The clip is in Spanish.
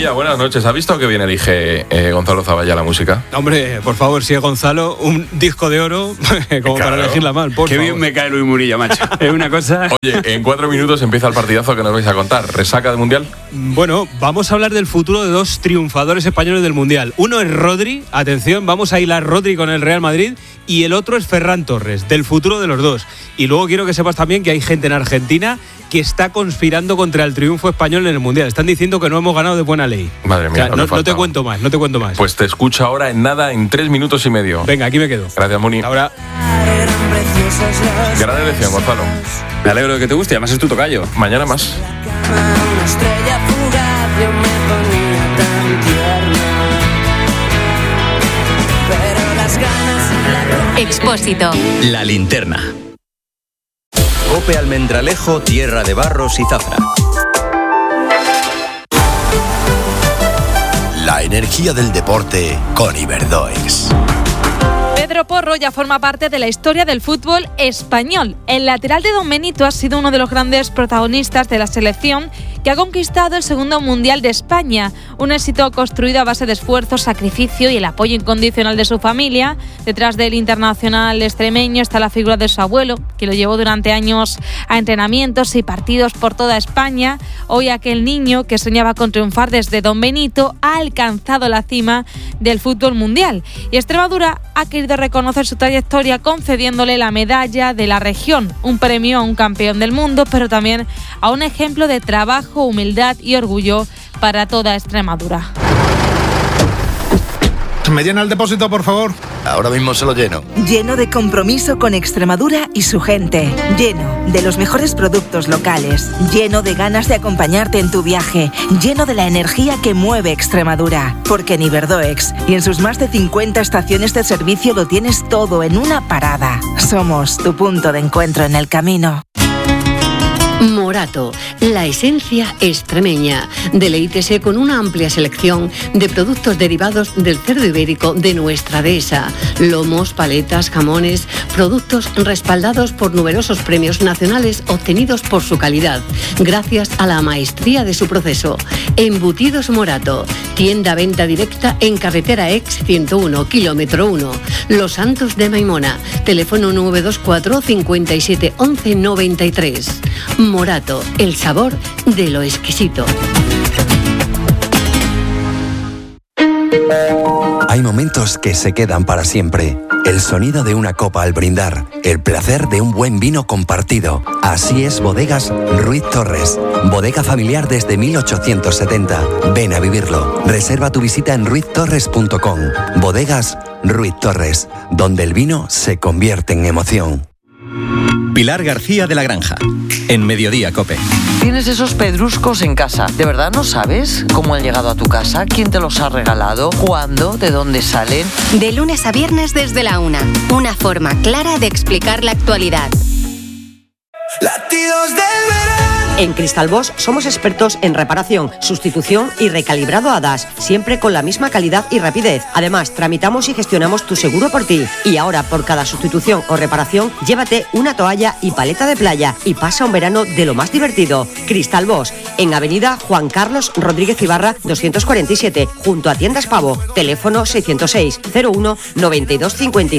Sevilla, buenas noches. ¿Ha visto que bien elige Gonzalo Zavalla la música? Hombre, por favor, si es Gonzalo, un disco de oro como para elegirla mal. Qué favor. Bien me cae Luis Murilla, macho. Es una cosa... Oye, en 4 minutos empieza el partidazo que nos vais a contar. ¿Resaca del Mundial? Bueno, vamos a hablar del futuro de 2 triunfadores españoles del Mundial. Uno es Rodri, atención, vamos a hilar Rodri con el Real Madrid, y el otro es Ferran Torres, del futuro de los dos. Y luego quiero que sepas también que hay gente en Argentina que está conspirando contra el triunfo español en el Mundial. Están diciendo que no hemos ganado de buena ley. Madre mía, no te cuento más. Pues te escucho ahora en nada, en 3 minutos y medio. Venga, aquí me quedo. Gracias, Muni. Ahora. Gran elección, Gonzalo. Me alegro de que te guste, además es tu tocayo. Mañana más. Expósito. La linterna. COPE Almendralejo, tierra de barros y zafra. La energía del deporte con Iberdoex. Pedro Porro ya forma parte de la historia del fútbol español. El lateral de Don Benito ha sido uno de los grandes protagonistas de la selección que ha conquistado el segundo Mundial de España. Un éxito construido a base de esfuerzo, sacrificio y el apoyo incondicional de su familia. Detrás del internacional extremeño está la figura de su abuelo, que lo llevó durante años a entrenamientos y partidos por toda España. Hoy aquel niño que soñaba con triunfar desde Don Benito ha alcanzado la cima del fútbol mundial. Y Extremadura ha querido reconocer su trayectoria concediéndole la medalla de la región, un premio a un campeón del mundo, pero también a un ejemplo de trabajo, humildad y orgullo para toda Extremadura. ¿Me llena el depósito, por favor? Ahora mismo se lo lleno. Lleno de compromiso con Extremadura y su gente. Lleno de los mejores productos locales. Lleno de ganas de acompañarte en tu viaje. Lleno de la energía que mueve Extremadura. Porque en Iberdoex y en sus más de 50 estaciones de servicio lo tienes todo en una parada. Somos tu punto de encuentro en el camino. Morato, la esencia extremeña. Deleítese con una amplia selección de productos derivados del cerdo ibérico de nuestra dehesa. Lomos, paletas, jamones, productos respaldados por numerosos premios nacionales obtenidos por su calidad, gracias a la maestría de su proceso. Embutidos Morato, tienda-venta directa en carretera Ex 101, kilómetro 1. Los Santos de Maimona, teléfono 924 57 11 93. Morato, el sabor de lo exquisito. Hay momentos que se quedan para siempre. El sonido de una copa al brindar, el placer de un buen vino compartido. Así es Bodegas Ruiz Torres. Bodega familiar desde 1870. Ven a vivirlo. Reserva tu visita en ruiztorres.com. Bodegas Ruiz Torres, donde el vino se convierte en emoción. Pilar García de la Granja, en Mediodía COPE. Tienes esos pedruscos en casa. ¿De verdad no sabes cómo han llegado a tu casa? ¿Quién te los ha regalado? ¿Cuándo? ¿De dónde salen? De lunes a viernes desde la 1. Una forma clara de explicar la actualidad. Latidos del verano. En Cristal Bosch somos expertos en reparación, sustitución y recalibrado hadas, siempre con la misma calidad y rapidez. Además, tramitamos y gestionamos tu seguro por ti. Y ahora, por cada sustitución o reparación, llévate una toalla y paleta de playa y pasa un verano de lo más divertido. Cristal Bosch, en Avenida Juan Carlos Rodríguez Ibarra 247, junto a Tiendas Pavo, teléfono 606 01 92 53.